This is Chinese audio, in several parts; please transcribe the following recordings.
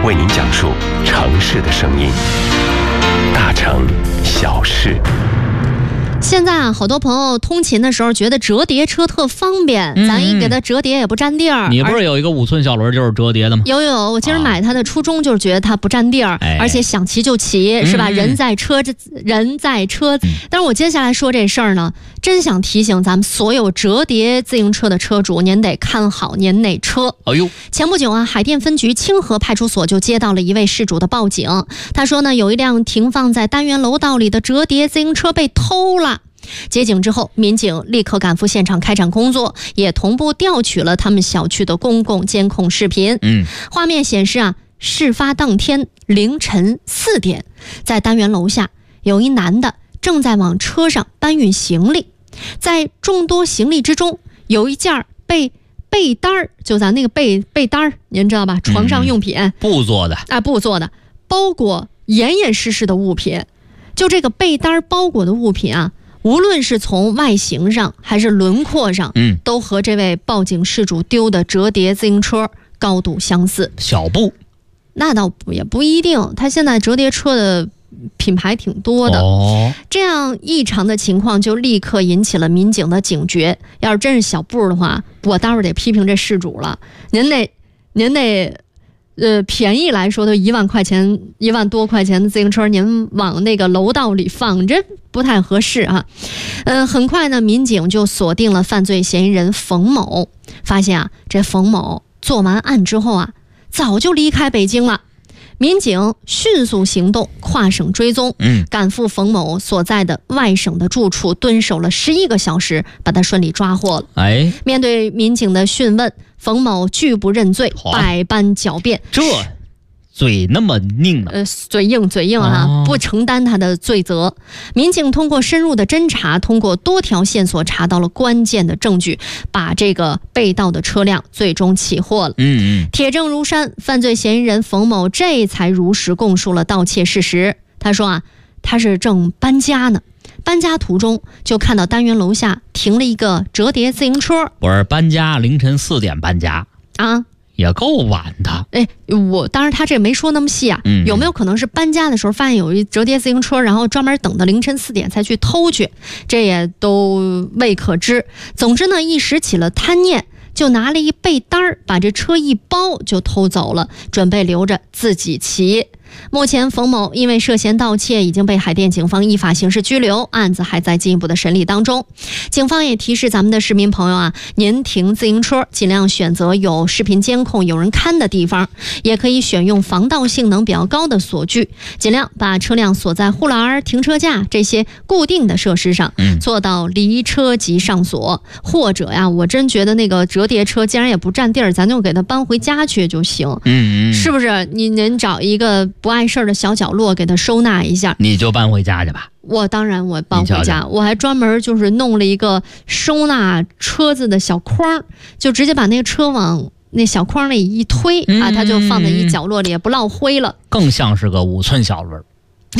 为您讲述城市的声音，大城小事。 现在啊，好多朋友通勤的时候觉得折叠车特方便，咱一给它折叠也不占地儿。 你不是有一个5寸小轮就是折叠的吗？ 有，我今儿买它的初衷就是觉得它不占地儿，而且想骑就骑，是吧？人在车。但是我接下来说这事儿呢，真想提醒咱们所有折叠自行车的车主，您得看好您那车。前不久啊，海淀分局清河派出所就接到了一位事主的报警，他说呢，有一辆停放在单元楼道里的折叠自行车被偷了。接警之后，民警立刻赶赴现场开展工作，也同步调取了他们小区的公共监控视频。画面显示啊，事发当天凌晨4点，在单元楼下有一男的正在往车上搬运行李，在众多行李之中，有一件被单，就咱那个被单，您知道吧？床上用品， 布做的， 包裹严实的物品。就这个被单包裹的物品啊，无论是从外形上还是轮廓上，都和这位报警事主丢的折叠自行车高度相似。 小布， 那倒也不一定，他现在折叠车的品牌挺多的。这样异常的情况就立刻引起了民警的警觉。要是真是小布的话，我待会儿得批评这事主了。您得便宜来说都1万块钱，1万多块钱的自行车，您往那个楼道里放，这不太合适啊。很快呢，民警就锁定了犯罪嫌疑人冯某，发现啊，这冯某做完案之后啊，早就离开北京了。民警迅速行动，跨省追踪，赶赴冯某所在的外省的住处，蹲守了11个小时，把他顺利抓获了。面对民警的讯问，冯某拒不认罪，百般狡辩。 这嘴那么硬呢？ 嘴硬啊，不承担他的罪责。民警通过深入的侦查，通过多条线索查到了关键的证据，把这个被盗的车辆最终起获了。铁证如山，犯罪嫌疑人冯某这才如实供述了盗窃事实。他说啊，他是正搬家呢，搬家途中就看到单元楼下停了一个折叠自行车。 我是搬家，凌晨4点搬家啊。 也够晚的。 当然他这没说那么细啊，有没有可能是搬家的时候发现有一折叠自行车，然后专门等到凌晨4点才去偷去，这也都未可知。总之呢，一时起了贪念，就拿了一被单把这车一包就偷走了，准备留着自己骑。目前冯某因为涉嫌盗窃已经被海淀警方依法刑事拘留，案子还在进一步的审理当中。警方也提示咱们的市民朋友啊，您停自行车尽量选择有视频监控有人看的地方，也可以选用防盗性能比较高的锁具，尽量把车辆锁在护栏、停车架这些固定的设施上，做到离车即上锁。或者呀，我真觉得那个折叠车既然也不占地儿，咱就给它搬回家去就行。是不是？您找一个不碍事的小角落给它收纳一下， 你就搬回家去吧。 我搬回家，我还专门就是弄了一个收纳车子的小筐，就直接把那个车往那小筐里一推啊，它就放在一角落里，也不落灰了。 更像是个5寸小轮。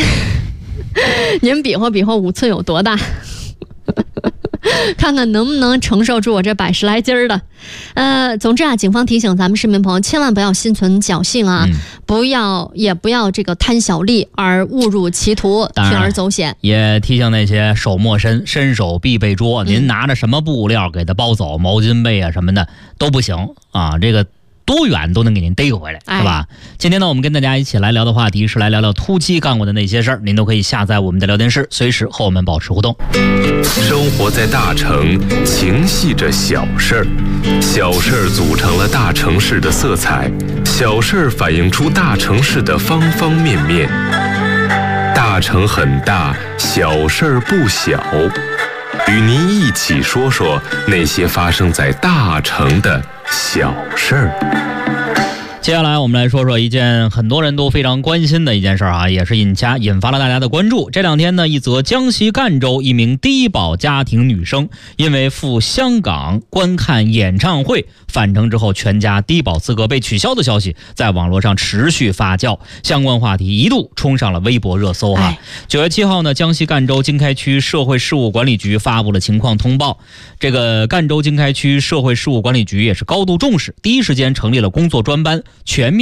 您比划5寸有多大？看看能不能承受住我这110来斤的。总之啊，警方提醒咱们市民朋友，千万不要心存侥幸啊，也不要这个贪小利而误入歧途，铤而走险。 也提醒那些手莫伸，伸手必被捉。您拿着什么布料给他包走，毛巾被啊什么的都不行啊，这个多远都能给您逮回来，是吧？今天呢，我们跟大家一起来聊的话题是来聊聊突击干过的那些事儿，您都可以下载我们的聊天室，随时和我们保持互动。 生活在大城，情系着小事儿，小事儿组成了大城市的色彩，小事儿反映出大城市的方方面面。大城很大，小事儿不小。与您一起说说那些发生在大城的小事儿。 接下来我们来说说一件很多人都非常关心的一件事啊，也是引发了大家的关注。这两天呢，一则江西赣州一名低保家庭女生因为赴香港观看演唱会返程之后，全家低保资格被取消的消息在网络上持续发酵，相关话题一度冲上了微博热搜哈。9月7号呢，江西赣州经开区社会事务管理局发布了情况通报。这个赣州经开区社会事务管理局也是高度重视，第一时间成立了工作专班，全面